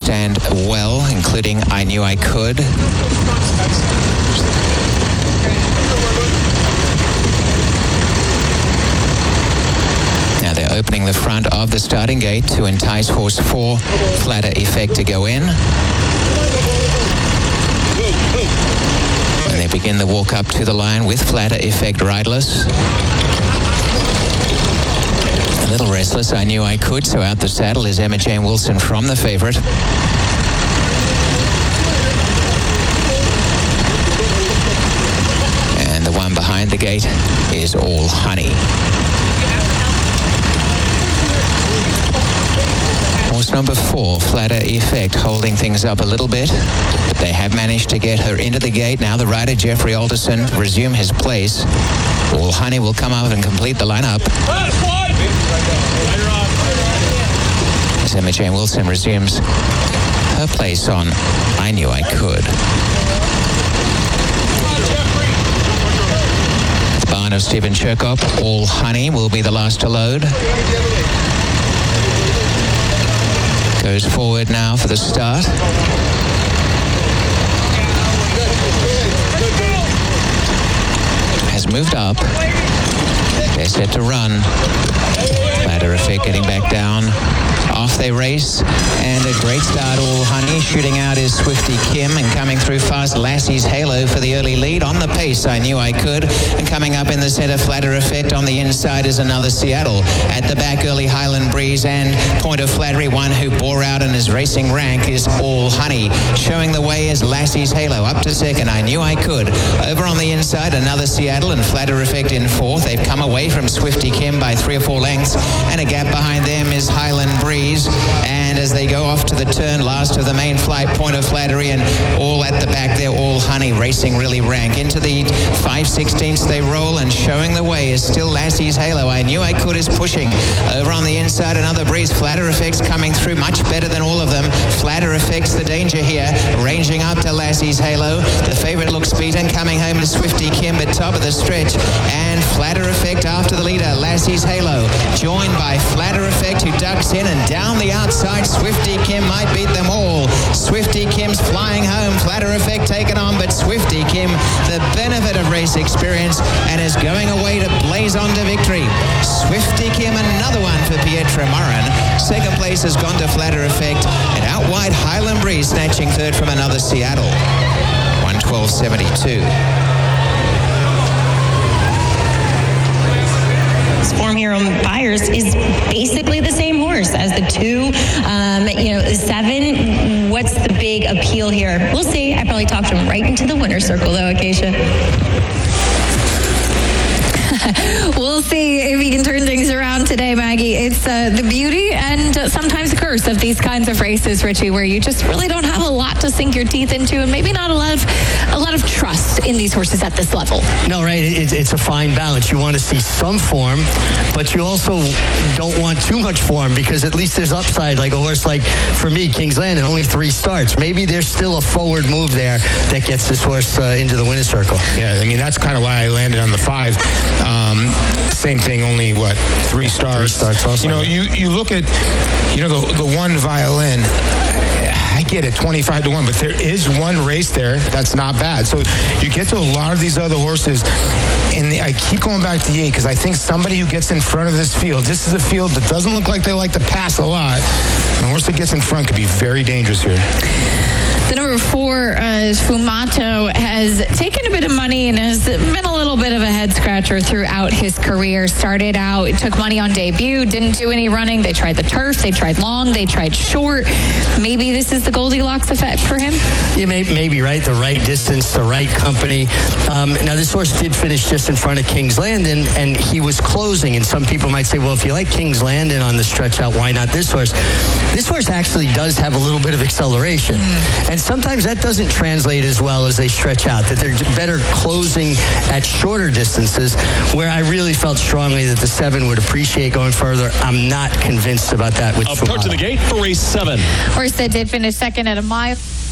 stand well, including I Knew I Could. Now they're opening the front of the starting gate to entice horse 4, Flatter Effect, to go in. And they begin the walk up to the line with Flatter Effect riderless. A little restless, I Knew I Could, so out the saddle is Emma Jane Wilson from the favorite. And the one behind the gate is All Honey. Horse number 4, Flatter Effect, holding things up a little bit, but they have managed to get her into the gate. Now the rider, Jeffrey Alderson, resume his place. All Honey will come up and complete the lineup. As Emma Jane Wilson resumes her place on I Knew I Could. The barn of Stephen Chirkop, All Honey will be the last to load. Goes forward now for the start. Has moved up. They're set to run. Flatter Effect getting back down. Off they race, and a great start. All Honey. Shooting out is Swifty Kim, and coming through fast, Lassie's Halo for the early lead. On the pace, I Knew I Could, and coming up in the center, Flatter Effect. On the inside is another Seattle. At the back, early Highland Breeze and Point of Flattery. One who bore out in his racing rank is All Honey. Showing the way is Lassie's Halo. Up to second, I Knew I Could. Over on the inside, another Seattle, and Flatter Effect in fourth. They've come away from Swifty Kim by 3 or 4 lengths, and a gap behind them is Highland Breeze. And as they go off to the turn, last of the main flight, Point of Flattery, and all at the back there, All Honey racing really rank. Into the 5/16 they roll, and showing the way is still Lassie's Halo. I Knew I Could is pushing. Over on the inside, another Breeze. Flatter Effects coming through much better than all of them. Flatter Effects the danger here, ranging up to Lassie's Halo. The favorite looks beaten, coming home to Swifty Kim at top of the stretch, and Flatter Effect after the leader, Lassie's Halo, joined by Flatter Effect, who ducks in, and down the outside, Swifty Kim might beat them all. Swifty Kim's flying home. Flatter Effect taken on, but Swifty Kim, the benefit of race experience, and is going away to blaze on to victory. Swifty Kim, another one for Pietra Moran. Second place has gone to Flatter Effect, and out wide, Highland Breeze snatching third from another Seattle. 112.72. Form here on Byers is basically the same horse as the 2. The 7. What's the big appeal here? We'll see. I probably talked him right into the winner's circle, though, Acacia. We'll see if he can turn things around today, Maggie. It's the beauty and sometimes the curse of these kinds of races, Richie, where you just really don't have a lot to sink your teeth into, and maybe not a lot of trust in these horses at this level. No, right? It's a fine balance. You want to see some form, but you also don't want too much form, because at least there's upside. Like a horse like, for me, King's Landing, only 3 starts. Maybe there's still a forward move there that gets this horse into the winner's circle. Yeah, I mean, that's kind of why I landed on the 5. Same thing, only 3 stars. 3 starts also. You look at, the one Violin. I get it, 25-1, but there is one race there that's not bad. So you get to a lot of these other horses, and I keep going back to the 8 because I think somebody who gets in front of this field, this is a field that doesn't look like they like to pass a lot. And a horse that gets in front could be very dangerous here. The number 4, Sfumato, has taken a bit of money and has been a little bit of a head scratcher throughout his career. Started out, took money on debut, didn't do any running. They tried the turf, they tried long, they tried short. Maybe this is the Goldilocks effect for him? Yeah, maybe, right? The right distance, the right company. Now, this horse did finish just in front of King's Landing, and he was closing. And some people might say, well, if you like King's Landing on the stretch out, why not this horse? This horse actually does have a little bit of acceleration. And sometimes that doesn't translate as well as they stretch out, that they're better closing at shorter distances, where I really felt strongly that the 7 would appreciate going further. I'm not convinced about that with Approach to the gate for race 7. Horse that did finish second at a mile.